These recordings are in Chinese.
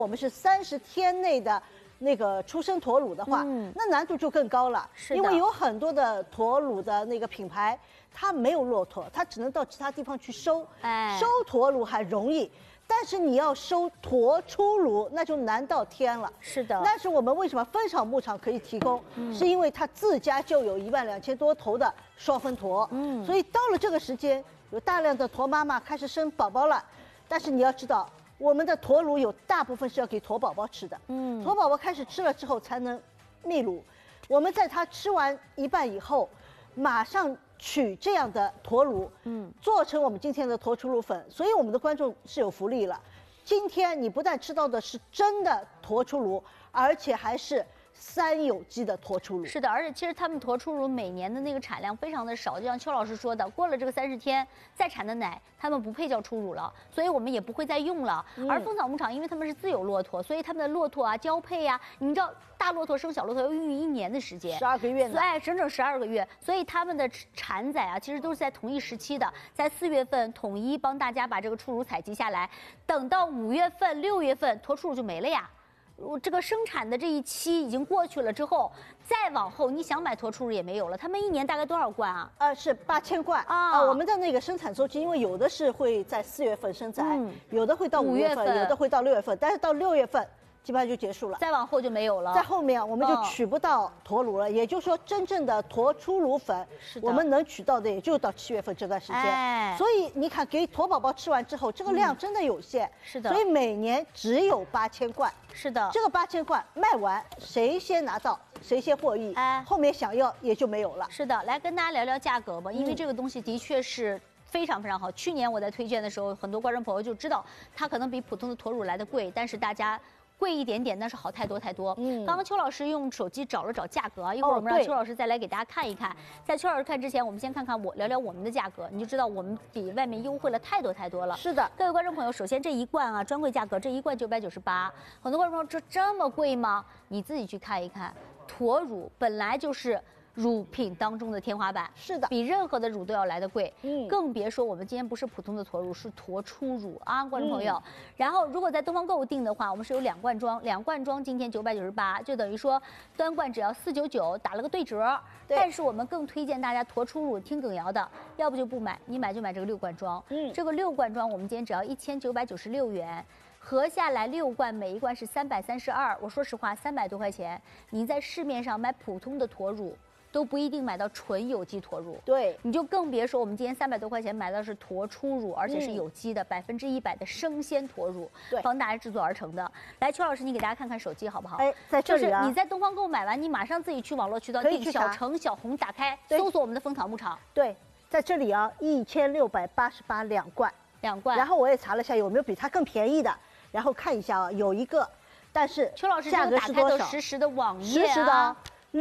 我们是30天内的那个出生驼乳的话，那难度就更高了。 是的， 因为有很多的驼乳的那个品牌，它没有骆驼，它只能到其他地方去收。收驼乳还容易。 但是你要收驼出乳，那就难到天了。 是的。 但是我们为什么分场牧场可以提供？是因为它自家就有12000多头的双分驼。所以到了这个时间，有大量的驼妈妈开始生宝宝了。但是你要知道，我们的驼乳有大部分是要给驼宝宝吃的。驼宝宝开始吃了之后才能泌乳。我们在它吃完一半以后，马上 取这样的驼乳，做成我们今天的驼出乳粉，所以我们的观众是有福利了。今天你不但吃到的是真的驼出乳，而且还是3有机的驼出乳。 是的，而且其实他们驼出乳每年的那个产量非常的少，就像邱老师说的，过了这个30天再产的奶，他们不配叫出乳了，所以我们也不会再用了。而蜂草牧场因为他们是自有骆驼，所以他们的骆驼啊交配啊，你知道大骆驼生小骆驼要孕育1年的时间 ，12个月呢， 哎，整整12个月，所以他们的产仔啊，其实都是在同一时期的，在4月份统一帮大家把这个出乳采集下来，等到5月份、6月份，驼出乳就没了呀。 这个生产的这一期已经过去了之后，再往后你想买驼出乳也没有了。他们1年大概多少罐啊？ 是8000罐啊。我们的那个生产周期，因为有的是会在4月份生产，有的会到5月份，有的会到6月份，但是到6月份 基本上就结束了， 再往后就没有了。 在后面我们就取不到驼乳了，也就是说，真正的驼出乳粉，我们能取到的也就到7月份这段时间。所以你看，给驼宝宝吃完之后，这个量真的有限。 是的。 所以每年只有8000罐。 是的。这个8000罐卖完，谁先拿到，谁先获益。后面想要也就没有了。 是的，来跟大家聊聊价格吧，因为这个东西的确是 非常非常好。去年我在推荐的时候，很多观众朋友就知道它可能比普通的驼乳来的贵，但是大家 贵一点点，但是好太多太多。刚刚邱老师用手机找了找价格啊，一会儿我们让邱老师再来给大家看一看。在邱老师看之前，我们先看看聊聊我们的价格，你就知道我们比外面优惠了太多太多了。 是的， 各位观众朋友，首先这一罐啊，专柜价格这一罐998，很多观众朋友说这么贵吗？你自己去看一看，驼乳本来就是 乳品当中的天花板， 是的， 比任何的乳都要来得贵，更别说我们今天不是普通的驼乳，是驼出乳啊，观众朋友。然后如果在东方购物订的话，我们是有2罐装，2罐装今天998，就等于说单罐只要499，打了个对折。但是我们更推荐大家驼出乳，听耿瑶的，要不就不买，你买就买这个6罐装。这个6罐装我们今天只要1996元。 合下来6罐，每一罐是332。我说实话，300多块钱，您在市面上买普通的驼乳 都不一定买到纯有机驼乳， 对， 你就更别说我们今天300多块钱买到是驼出乳，而且是有机的100%的生鲜驼乳，帮大家制作而成的。来，邱老师，你给大家看看手机好不好？ 哎，在这里啊， 就是你在东方购买完，你马上自己去网络渠道订小程、小红，打开搜索我们的蜂草牧场。 对，在这里啊，1688 2罐 ，2罐。 然后我也查了一下有没有比它更便宜的，然后看一下啊，有一个，但是邱老师价格是多少？ 实时的网页实时的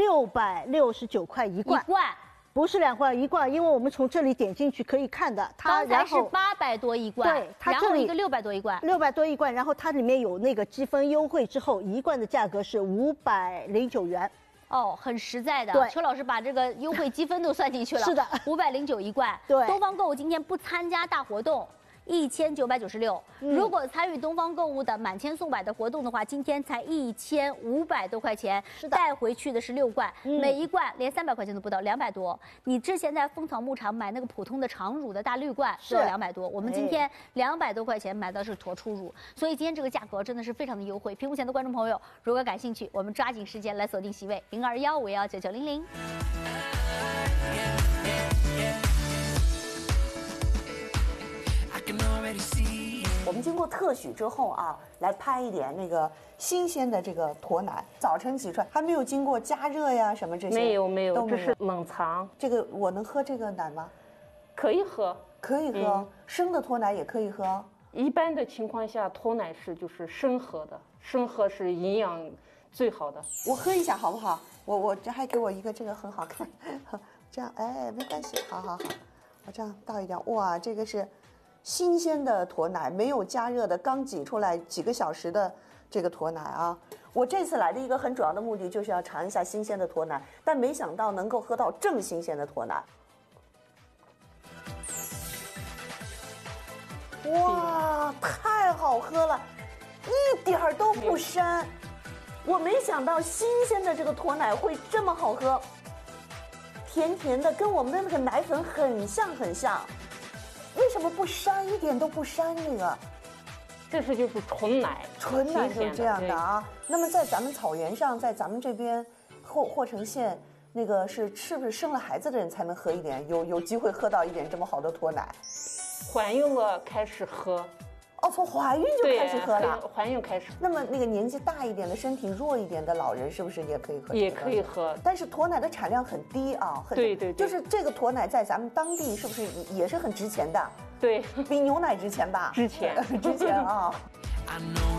669块一罐，不是2罐1罐，因为我们从这里点进去可以看的， 它然后是800多一罐， 对，它这里一个600多一罐 ，600多一罐，然后它里面有那个积分优惠之后，一罐的价格是509元。 哦，很实在的。 对， 邱老师把这个优惠积分都算进去了。 是的 ，509一罐。 对， 东方购物今天不参加大活动，1996。如果参与东方购物的满千送百的活动的话，今天才1500多块钱，带回去的是6罐，每一罐连300块钱都不到，200多。你之前在蜂草牧场买那个普通的常乳的大绿罐是要200多，我们今天200多块钱买到是驼出乳，所以今天这个价格真的是非常的优惠。屏幕前的观众朋友，如果感兴趣，我们抓紧时间来锁定席位0215519900。 我们经过特许之后啊，来拍一点那个新鲜的这个驼奶，早晨挤出来还没有经过加热呀什么这些， 没有，这是冷藏。 这个我能喝这个奶吗？ 可以喝， 可以喝，生的驼奶也可以喝。 一般的情况下，驼奶就是生喝的，生喝是营养最好的。 我喝一下好不好？我这还给我一个这个很好看，这样哎没关系，好，我这样倒一点，哇，这个是 新鲜的驼奶，没有加热的，刚挤出来几个小时的这个驼奶啊！我这次来的一个很主要的目的就是要尝一下新鲜的驼奶，但没想到能够喝到正新鲜的驼奶。哇，太好喝了！ 一点儿都不膻。我没想到新鲜的这个驼奶会这么好喝，甜甜的，跟我们的那个奶粉很像很像。为什么不膻？一点都不膻这个。 这是就是纯奶， 纯奶就是这样的啊。那么在咱们草原上，在咱们这边霍城县，那个是不是生了孩子的人才能喝一点？有机会喝到一点这么好的驼奶？ 怀孕了开始喝。 哦，从怀孕就开始喝了。 怀孕开始。 那么那个年纪大一点的、身体弱一点的老人，是不是也可以喝？ 也可以喝， 但是驼奶的产量很低啊。 对， 就是这个驼奶在咱们当地是不是也是很值钱的？ 对， 比牛奶值钱吧？ 值钱值钱啊。